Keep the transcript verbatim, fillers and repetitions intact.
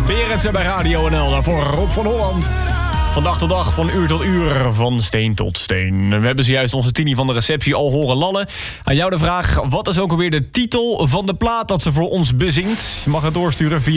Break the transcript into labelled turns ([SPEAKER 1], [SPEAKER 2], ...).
[SPEAKER 1] Berendsen bij Radio N L. Daarvoor Rob van Holland. Van dag tot dag, van uur tot uur, van steen tot steen. We hebben zojuist onze Tini van de receptie al horen lallen. Aan jou de vraag, wat is ook alweer de titel van de plaat dat ze voor ons bezingt? Je mag het doorsturen via